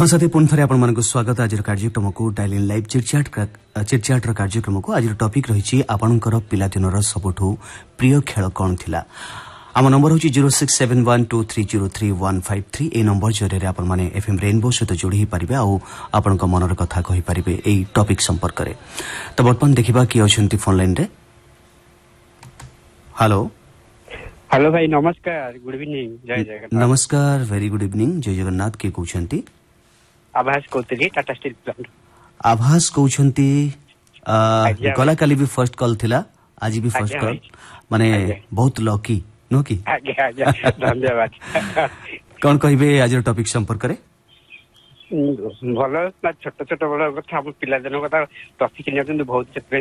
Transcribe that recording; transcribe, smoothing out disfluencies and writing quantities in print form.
हाँ साथी पुणी थे आपण स्वागत आज कार्यक्रम को डायल इन लाइव चिटचाट कार्यक्रम को आज टॉपिक रही आपणकर पिलादिनर सबुठू प्रिय खेल कौन थिला। आम नंबर हूँ 067123033153 ए नंबर जरिए आपण मैंने एफएम रेनबो सहित जोड़ी पारे आपण मनर कथा कही पारे यही टॉपिक संपर्क में। तो बर्तमान देखा किए अच्छा फोन लाइन रे। हेलो हेलो भाई नमस्कार गुड इवनिंग जय जगन्नाथ। नमस्कार वेरी गुड इवनिंग जय जगन्नाथ के कहते आभास कहते टाटा स्टील प्लांट आभास कहते गला काली भी फर्स्ट कॉल थिला आज भी फर्स्ट कॉल माने बहुत लकी नो कि धन्यवाद कौन कहबे आज टॉपिक संपर्क रे भल छोट छोट बड़ कथा पिला दिन कथा टॉपिक बहुत